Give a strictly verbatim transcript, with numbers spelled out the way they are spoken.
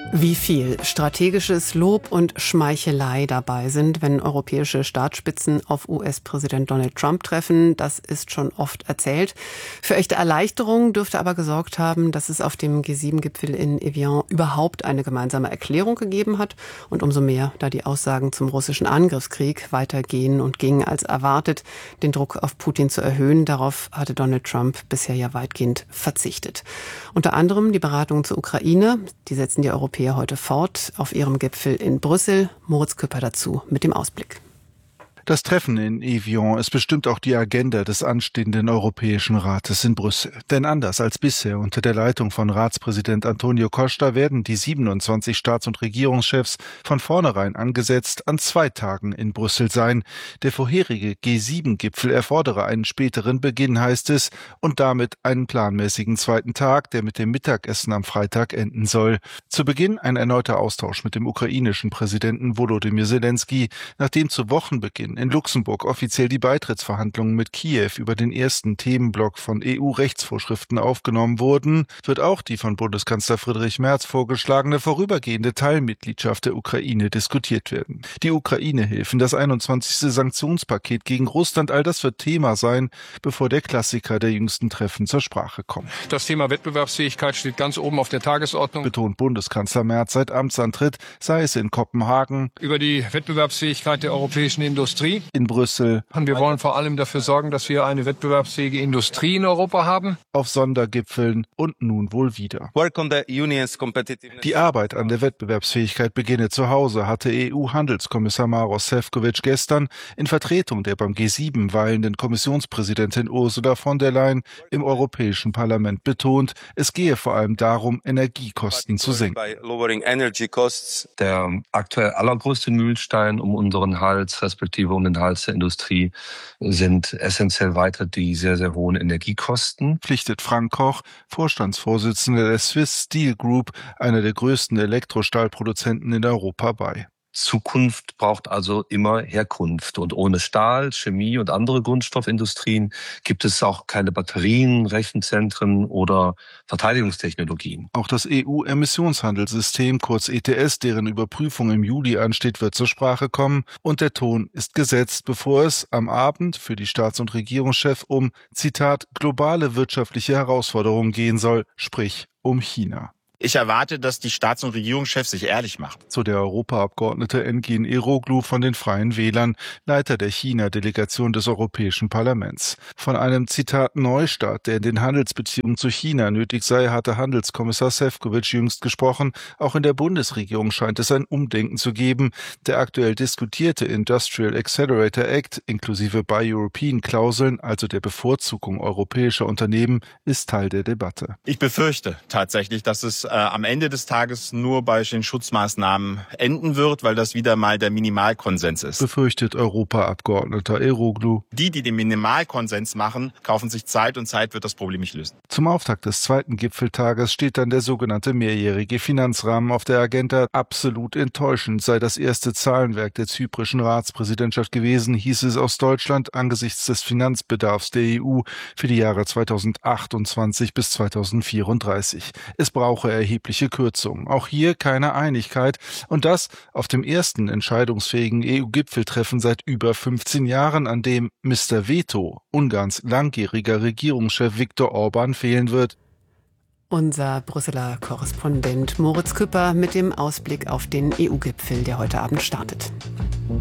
Wie viel strategisches Lob und Schmeichelei dabei sind, wenn europäische Staatsspitzen auf U S-Präsident Donald Trump treffen, das ist schon oft erzählt. Für echte Erleichterung dürfte aber gesorgt haben, dass es auf dem G sieben Gipfel in Evian überhaupt eine gemeinsame Erklärung gegeben hat. Und umso mehr, da die Aussagen zum russischen Angriffskrieg weitergehen und gingen als erwartet, den Druck auf Putin zu erhöhen. Darauf hatte Donald Trump bisher ja weitgehend verzichtet. Unter anderem die Beratungen zur Ukraine, die setzen die Europäer heute fort auf ihrem Gipfel in Brüssel. Moritz Küpper dazu mit dem Ausblick. Das Treffen in Evian ist bestimmt auch die Agenda des anstehenden Europäischen Rates in Brüssel. Denn anders als bisher unter der Leitung von Ratspräsident Antonio Costa werden die siebenundzwanzig Staats- und Regierungschefs von vornherein angesetzt an zwei Tagen in Brüssel sein. Der vorherige G sieben Gipfel erfordere einen späteren Beginn, heißt es, und damit einen planmäßigen zweiten Tag, der mit dem Mittagessen am Freitag enden soll. Zu Beginn ein erneuter Austausch mit dem ukrainischen Präsidenten Volodymyr Zelensky, nachdem zu Wochenbeginn in Luxemburg offiziell die Beitrittsverhandlungen mit Kiew über den ersten Themenblock von E U-Rechtsvorschriften aufgenommen wurden, wird auch die von Bundeskanzler Friedrich Merz vorgeschlagene vorübergehende Teilmitgliedschaft der Ukraine diskutiert werden. Die Ukraine-Hilfen, das einundzwanzigste Sanktionspaket gegen Russland, all das wird Thema sein, bevor der Klassiker der jüngsten Treffen zur Sprache kommt. Das Thema Wettbewerbsfähigkeit steht ganz oben auf der Tagesordnung, betont Bundeskanzler Merz seit Amtsantritt, sei es in Kopenhagen, über die Wettbewerbsfähigkeit der europäischen Industrie, in Brüssel. Und wir wollen vor allem dafür sorgen, dass wir eine wettbewerbsfähige Industrie in Europa haben. Auf Sondergipfeln und nun wohl wieder. Die Arbeit an der Wettbewerbsfähigkeit beginne zu Hause, hatte E U-Handelskommissar Maroš Šefčovič gestern in Vertretung der beim G sieben weilenden Kommissionspräsidentin Ursula von der Leyen im Europäischen Parlament betont, es gehe vor allem darum, Energiekosten zu senken. Der aktuell allergrößte Mühlstein um unseren Hals, respektive um den Hals der Industrie, sind essentiell weiter die sehr, sehr hohen Energiekosten. Pflichtet Frank Koch, Vorstandsvorsitzender der Swiss Steel Group, einer der größten Elektrostahlproduzenten in Europa, bei. Zukunft braucht also immer Herkunft. Und ohne Stahl, Chemie und andere Grundstoffindustrien gibt es auch keine Batterien, Rechenzentren oder Verteidigungstechnologien. Auch das E U-Emissionshandelssystem, kurz E T S, deren Überprüfung im Juli ansteht, wird zur Sprache kommen. Und der Ton ist gesetzt, bevor es am Abend für die Staats- und Regierungschefs um, Zitat, globale wirtschaftliche Herausforderungen gehen soll, sprich um China. Ich erwarte, dass die Staats- und Regierungschefs sich ehrlich machen. So der Europaabgeordnete Engin Eroglu von den Freien Wählern, Leiter der China-Delegation des Europäischen Parlaments. Von einem, Zitat, Neustart, der in den Handelsbeziehungen zu China nötig sei, hatte Handelskommissar Šefčovič jüngst gesprochen. Auch in der Bundesregierung scheint es ein Umdenken zu geben. Der aktuell diskutierte Industrial Accelerator Act inklusive Buy European-Klauseln, also der Bevorzugung europäischer Unternehmen, ist Teil der Debatte. Ich befürchte tatsächlich, dass es Äh, am Ende des Tages nur bei den Schutzmaßnahmen enden wird, weil das wieder mal der Minimalkonsens ist. Befürchtet Europaabgeordneter Eroglu. Die, die den Minimalkonsens machen, kaufen sich Zeit und Zeit wird das Problem nicht lösen. Zum Auftakt des zweiten Gipfeltages steht dann der sogenannte mehrjährige Finanzrahmen auf der Agenda. Absolut enttäuschend sei das erste Zahlenwerk der zyprischen Ratspräsidentschaft gewesen, hieß es aus Deutschland angesichts des Finanzbedarfs der E U für die Jahre zweitausendachtundzwanzig bis zweitausendvierunddreißig. Es brauche erhebliche Kürzungen. Auch hier keine Einigkeit. Und das auf dem ersten entscheidungsfähigen E U-Gipfeltreffen seit über fünfzehn Jahren, an dem Mister Veto, Ungarns langjähriger Regierungschef Viktor Orbán, fehlen wird. Unser Brüsseler Korrespondent Moritz Küpper mit dem Ausblick auf den E U-Gipfel, der heute Abend startet.